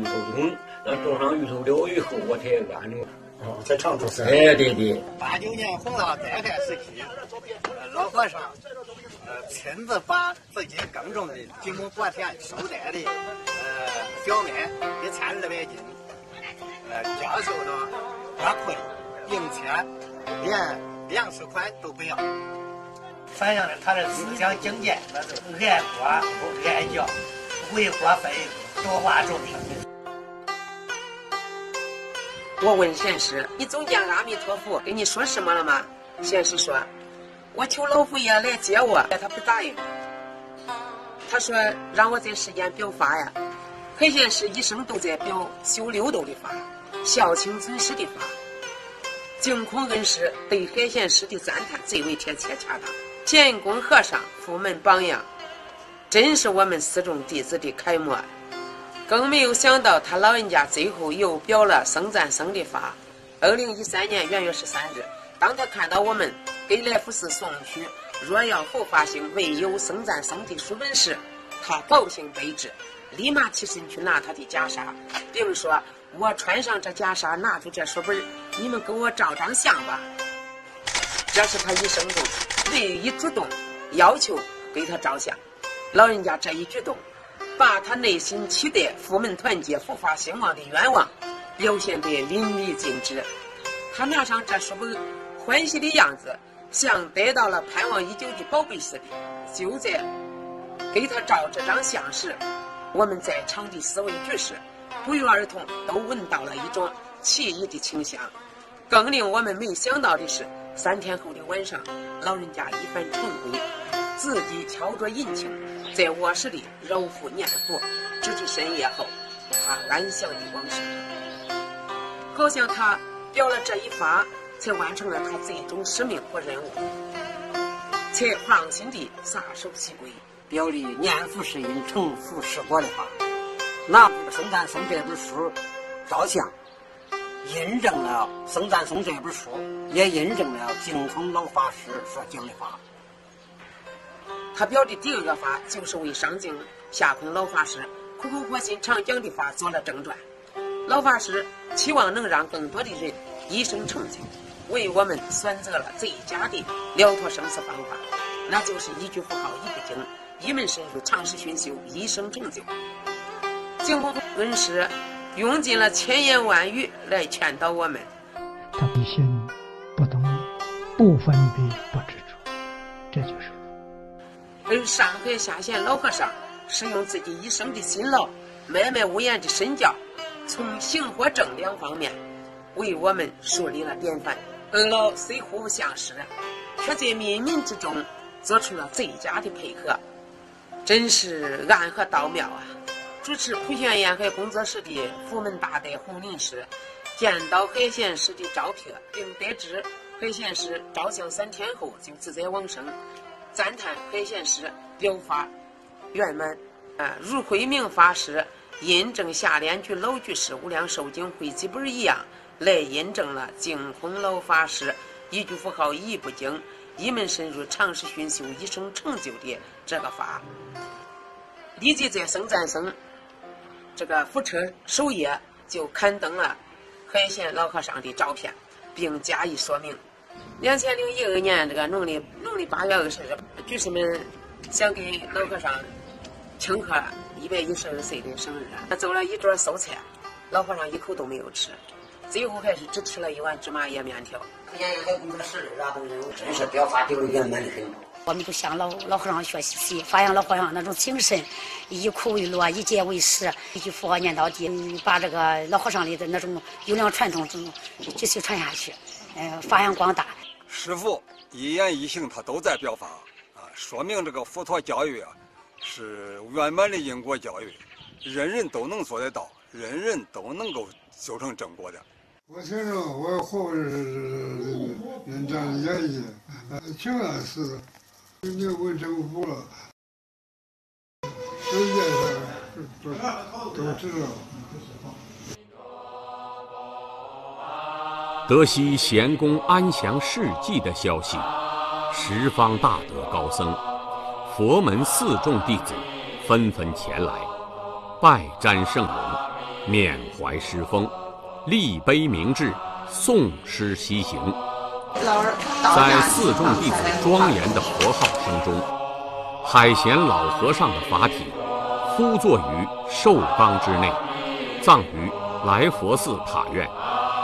芋头种，那种上芋头了以后，我才按的。 才唱出声。 哎，对对。 89年洪涝灾害时期，老和尚亲自把自己耕种的几亩薄田收摘的小麦1200斤，交收到花卉，并且连粮食款都不要。 反映了他的思想境界，那是爱国爱教，为国分多花种地。 我问贤师：“你总见阿弥陀佛跟你说什么了吗？”贤师说：“我求老佛爷来接我。”他不答应。他说：“让我在世间表法呀。”海贤师一生都在表修六道的法，孝亲尊师的法。净空恩师对海贤师的赞叹最为贴切恰当。乾公和尚佛门榜样，真是我们四众弟子的楷模。更没有想到他老人家最后又表了僧赞僧的法。2013年元月13日，当他看到我们给来福寺送去若要后发行唯有僧赞僧的书本时，他高兴悲之，立马起身去拿他的袈裟，并说：“我穿上这袈裟，拿出这书本，你们给我照张相吧。”这是他一生中唯一主动要求给他照相。老人家这一举动，把他内心期待佛门团结、佛法兴旺的愿望表现得淋漓尽致。他拿上这书本，欢喜的样子像得到了盼望已久的宝贝似的。就在给他照这张相时，我们在场的四位居士不约而同都闻到了一种奇异的清香。更令我们没想到的是，3天后的晚上，老人家一番晨会，自己敲着引磬，在卧室里揉腹念佛，直至深夜后，他安详的往生。好像他表了这一法，才完成了他最终使命和任务，才放心地撒手西归， 表里念佛是因，成佛是果的法。拿《僧赞僧》这本书照相，印证了《僧赞僧》这本书，也印证了净空老法师所讲的法。 他表的第二个法，就是为上净下空老法师苦口婆心常讲的法做了正传。老法师期望能让更多的人一生成就，为我们选择了最佳的了脱生死方法，那就是一句佛号一部经，一门深入，常时熏修，一生成就。净空恩师用尽了千言万语来劝导我们。 他不信不懂，不分别不执着，这就是佛。 而上海下县老和尚使用自己一生的辛劳，默默无言的身教，从行和正两方面为我们树立了典范。二老虽互不相识，却在冥冥之中做出了最佳的配合，真是暗合道妙啊！主持普贤沿海工作室的佛门大德洪林师见到海贤师的照片，并得知海贤师照相3天后就自在往生，赞叹海贤师表法圆满。如慧明法师印证下联居老居士无量寿经汇集本一样，来印证了净空老法师一句佛号一部经，一门深入，常时熏修，一生成就的这个法。立即在僧赞僧这个佛车首页就刊登了海贤老和尚的照片，并加以说明。2012年这个农历8月20日，居士们想给老和尚庆贺112岁的生日，他走了一桌素菜，老和尚一口都没有吃，最后还是只吃了一碗芝麻叶面条。 沿海工作室的真是表法丢圆满的很。 我们就向老和尚学习，发扬老和尚那种精神，以苦为乐，以戒为师，一句佛号念到底，把这个老和尚里的那种优良传统继续传下去，发扬光大。 师父一言一行他都在表法啊，说明这个佛陀教育啊是圆满的因果教育，人人都能做得到，人人都能够修成正果的。 我听着我后人这样演绎，挺安实的。你问政府了，世界上都知道。 得悉贤公安详事迹的消息，十方大德高僧、佛门4众弟子纷纷前来拜瞻圣容， 缅怀诗风，立碑铭志，诵诗西行。在四众弟子庄严的佛号声中，海贤老和尚的法体敷坐于寿冈之内，葬于来佛寺塔院。